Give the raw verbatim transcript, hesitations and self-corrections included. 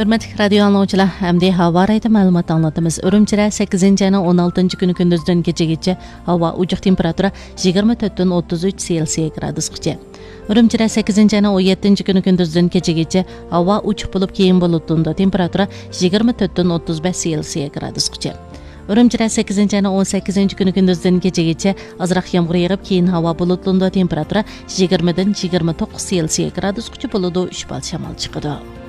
Hürmetli radyo anlayıcılar, hamda hava rayda ma'lumot anlatamiz. Urumchida sakkizinchi ayning o'n oltinchi kuni kunduzdan kechagacha havo ochiq temperatura yigirma to'rtdan o'ttiz uch Selsiya gradusgacha. Urumchida sakkizinchi ayning o'n yettinchi kuni kunduzdan kechagacha havo ochiq bo'lib, keyin bulutli temperatura yigirma to'rtdan o'ttiz besh Selsiya gradusgacha. Urumchida sakkizinchi ayning o'n sakkizinchi kuni kunduzdan kechagacha ozroq yomg'ir yog'ib, keyin havo bulutli temperatura yigirmadan yigirma to'qqiz Selsiya gradusgacha bo'ladi, uch bal shamol chiqadi.